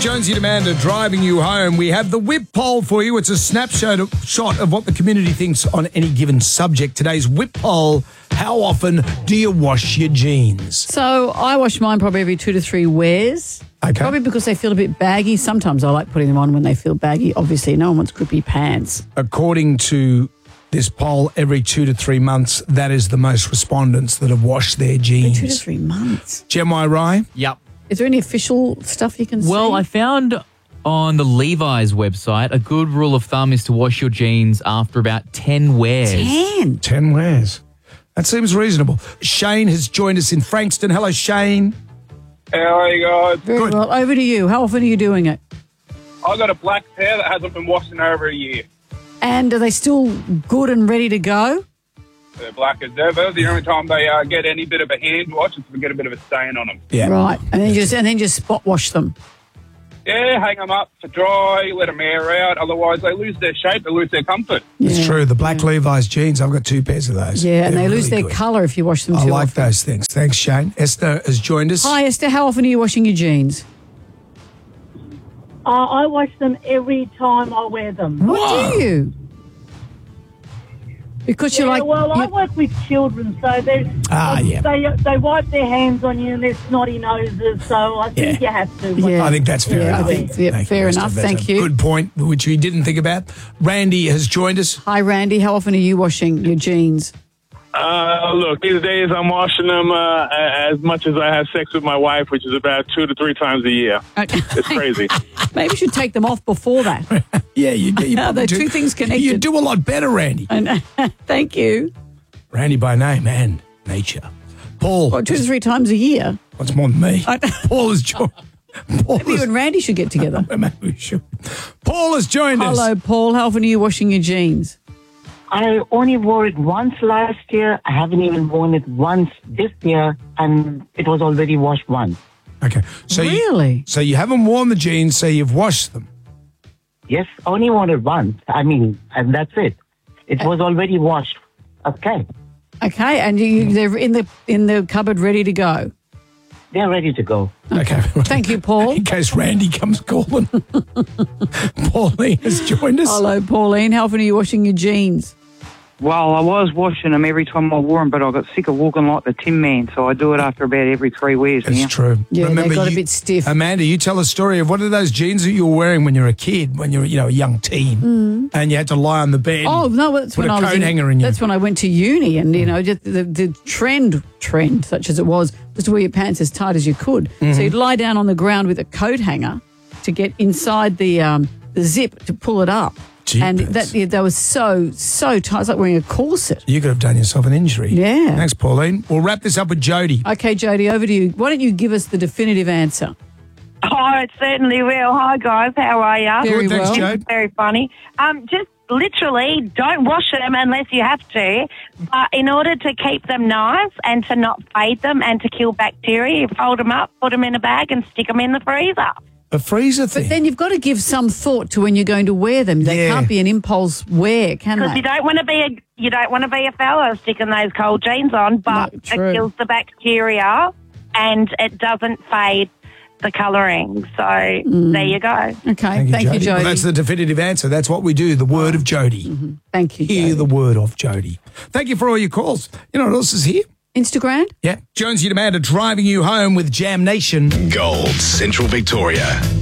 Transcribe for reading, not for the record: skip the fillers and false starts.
Jonesy and Amanda driving you home. We have the whip poll for you. It's a snapshot of what the community thinks on any given subject. Today's whip poll: how often do you wash your jeans? So I wash mine probably every 2 to 3 wears. Okay. Probably because they feel a bit baggy. Sometimes I like putting them on when they feel baggy. Obviously, no one wants grippy pants. According to this poll, every 2 to 3 months, that is the most respondents that have washed their jeans. 2 to 3 months. Gemma Rye? Yep. Is there any official stuff you can see? Well, I found on the Levi's website a good rule of thumb is to wash your jeans after about 10 wears. 10. 10 wears. That seems reasonable. Shane has joined us in Frankston. Hello, Shane. How are you guys? Very Good. well. Over to you. How often are you doing it? I got a black pair that hasn't been washed in over a year. And are they still good and ready to go? They're black as ever. The only time they get any bit of a hand wash is to get a bit of a stain on them. Yeah. Right. And then just spot wash them. Yeah, hang them up to dry, let them air out. Otherwise, they lose their shape, they lose their comfort. It's Yeah. true. The black Levi's jeans, I've got 2 pairs of those. Yeah, and They're they lose really their good. colour if you wash them I too like often. those things. Thanks, Shane. Esther has joined us. Hi, Esther. How often are you washing your jeans? I wash them every time I wear them. What do you? Because you're like... I work with children, so they wipe their hands on you and their snotty noses, so I think you have to. Yeah. I think that's fair Yeah, enough. I think- yeah, Thank fair you, Esther. enough. That's Thank a you. Good point, which we didn't think about. Randy has joined us. Hi, Randy. How often are you washing your jeans? Look, these days I'm washing them as much as I have sex with my wife, which is about 2 to 3 times a year. It's crazy. Maybe you should take them off before that. Yeah, you Are probably they do. two things connected? You do a lot better, Randy. And thank you. Randy by name and nature. Paul. Well, 2 to 3 times a year. What's more than me? Paul has joined. Maybe you and Randy should get together. Maybe we should. Paul has joined us. Hello, Paul. How often are you washing your jeans? I only wore it once last year. I haven't even worn it once this year, and it was already washed once. Okay. So Really? So you haven't worn the jeans, so you've washed them. Yes, only worn it once. And that's it. It was already washed. Okay, Okay, and they're in the cupboard ready to go. they're ready to go. Okay. Thank you, Paul. In case Randy comes calling. Pauline has joined us. Hello, Pauline. How often are you washing your jeans? Well, I was washing them every time I wore them, but I got sick of walking like the Tin Man, so I do it after about every 3 wears now. It's true. Yeah, they got a bit stiff. Amanda, you tell a story of what are those jeans that you were wearing when you were a kid, when you were, a young teen, and you had to lie on the bed. Oh no, that's Put when a I was coat hanger in you. That's when I went to uni, and just the trend, such as it was to wear your pants as tight as you could. Mm-hmm. So you'd lie down on the ground with a coat hanger to get inside the zip to pull it up. And that was so tight. It's like wearing a corset. You could have done yourself an injury. Yeah. Thanks, Pauline. We'll wrap this up with Jody. Okay, Jody, over to you. Why don't you give us the definitive answer? Oh, it certainly will. Hi, guys. How are you? Very Good, thanks, well. Jode. Very funny. Just literally don't wash them unless you have to. But in order to keep them nice and to not fade them and to kill bacteria, you fold them up, put them in a bag and stick them in the freezer. A freezer thing. But then you've got to give some thought to when you're going to wear them. They Yeah. can't be an impulse wear, can Because they? you don't want to be a fella sticking those cold jeans on, but No, it true. kills the bacteria and it doesn't fade the colouring. So there you go. Okay, thank you, Jody. Well, that's the definitive answer. That's what we do. The word of Jody. Thank you, Hear Jody. the word of Jody. Thank you for all your calls. You know what else is here? Instagram? Yeah. Jonesy and Amanda driving you home with Jam Nation. Gold, Central Victoria.